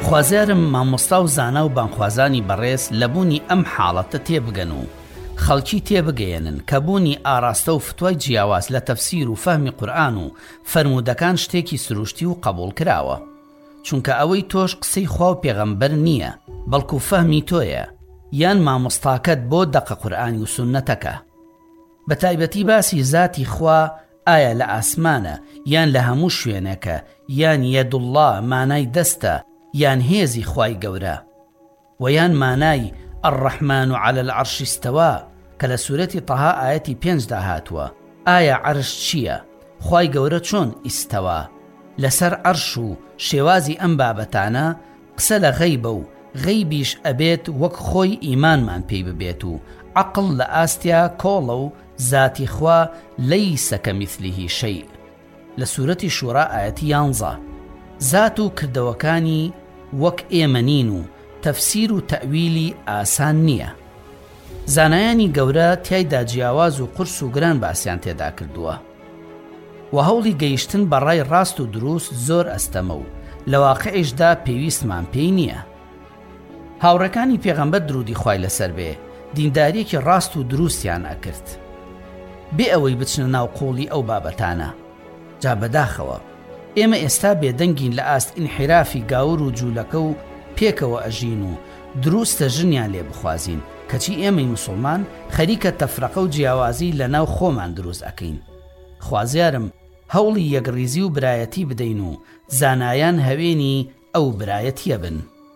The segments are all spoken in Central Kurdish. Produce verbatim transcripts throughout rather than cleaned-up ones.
خوازیارم مامۆستا و زانا و بانخوازانی بەڕێز لەبوونی ئەم حاڵەتە تێبگەن و خەڵکی تێبگەێنن کە بوونی ئاراستە و فتوای جیاواز لە تەفسیر و فەهمی قورئان و فەرموودەکان شتێکی سروشتی و قبول کراوە، چونکە ئەوەی تۆش قسەی خوا و پێغەمبەر نییە، بەڵکو فەهمی تۆیە یان مامۆستاکەت بۆ دەقە قورئانی و سوننەتەکە. بە تایبەتی باسی زاتی خوا ئایا لە ئاسمانە یان لە هەموو شوێنەکە یان یەدوڵڵا مانای دەستە یان هێزی خوای گەورە، و یان مانای الرحمن على العرش استوى کە لە سوورەتی تەها ئاەتی پێنجدا هاتووە. ئایا عەرش چییە؟ خوای گەورە چۆن ئیستەوا لەسەر عەرش و شێوازی ئەم بابەتانە قسە لە غەیبە و غەیبیش ئەبێت وەک خۆی ئیمانمان پێی ببێت و عەقڵ لە ئاستیا کۆڵە و ذاتی خوا لەیسە کەمیثلیه شەیء لە سوورەتی شوورا ئاەتی یانزە. زات و کردەوەکانی وەک ئێمە نین و تەفسیر و تەئویلی ئاسان نییە. زانایانی گەورە تیایدا جیاواز و قورس و گران باسییان تێدا کردووە و هەوڵی گەیشتن بە ڕای ڕاست و دروست زۆر ئەستەمە و لە واقعیشدا پێویستمان پێی نییە. هاوڕەکانی پێغەمبەر درودی خوای لەسەر بێ دینداریەکی ڕاست و دروستیان ئەکرد بێ ئەوەی بچنە ناو قوڵی ئەو بابەتانە. جا بەداخەوە ئێمە ئێستا بێدەنگین لە ئاست ئینحرافی گاور و جوولەکە و پێکەوە ئەژین و دروستە ژنیان لێ بخوازین، کەچی ئێمەی موسڵمان خەریکە تەفرەقە و جیاوازی لە ناو خۆمان دروست ئەکەین. خوازیارم هەوڵی یەکڕیزی و برایەتی بدەین و زانایان هەوێنی ئەو برایەتیە بن.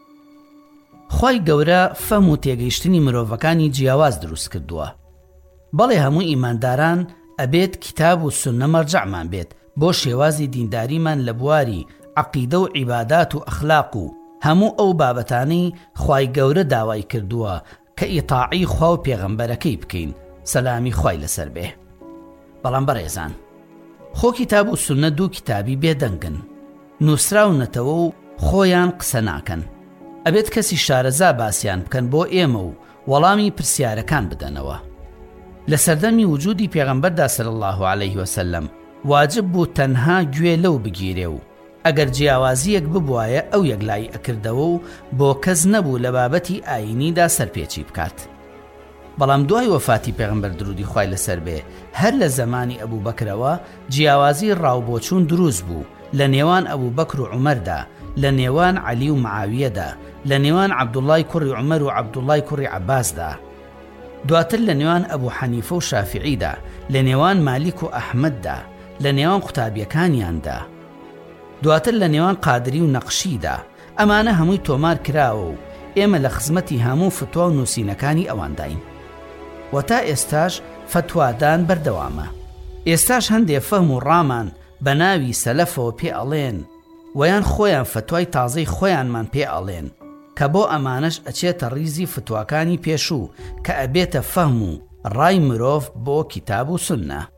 خوای گەورە فەم و تێگەیشتنی مرۆڤەکانی جیاواز دروست کردووە، بەڵێ هەموو ئیمانداران ئەبێت کتاب و سوننە مەرجەعمان بێت بۆ شێوازی دینداریمان لە بواری عەقیدە و عیبادات و ئەخلاق و هەموو ئەو بابەتانەی خوای گەورە داوای کردووە کە ئیطاعی خوا و پێغەمبەرەکەی بکەین، سەلامی خوای لەسەر بێ. بەڵام بەڕێزان، خۆ کتاب و سوننە دوو کتابی بێدەنگن، نووسراونەتەوە و خۆیان قسە ناکەن. ئەبێت کەسی شارەزا باسییان بکەن بۆ ئێمە و وەڵامی پرسیارەکان بدەنەوە. لە سەردەمی وجودی پێغەمبەردا صلی الله عەلەیه وسلم واجب بوو تەنها گوێ لەو بگیرێ و ئەگەر جیاوازیەک ببوایە ئەو یەکلای ئەکردەوە و بۆ کەس نەبوو لە بابەتی ئاینیدا سەرپێچی بکات. بەڵام دوای وەفاتی پێغەمبەر درودی خوای لەسەر بێ هەر لە زەمانی ئەبوو بەکرەوە جیاوازی ڕاوبۆچوون دروست بوو لە نێوان ئەبوو بەکر و عومەردا، لە نێوان عەلی و معاویەدا، لە نێوان عەبدوڵڵای کوڕی عومەر و عەبدوڵڵای کوڕی عەباسدا، دواتر لە نێوان ئەبوو حەنیفە و شافعیدا، لە نێوان مالیک و ئەحمەددا، لە نێوان قوتابیەکانیاندا، دواتر لە نێوان قادری و نەقشیدا. ئەمانە هەمووی تۆمار کراوە و ئێمە لە خزمەتی هەموو فتوا و نووسینەکانی ئەوانداین و تا ئێستاش فتوادان بەردەوامە. ئێستاش هەندێک فەهم و ڕامان بە ناوی سەلەفەوە پێ ئەڵێن ویان خۆیان فتوای تازەی خۆیانمان پێ ئەڵێن کە بۆ ئەمانەش ئەچێتە ڕیزی فتواکانی پێشوو کە ئەبێتە فەهم و ڕای مرۆڤ بۆ کتاب و سوننە.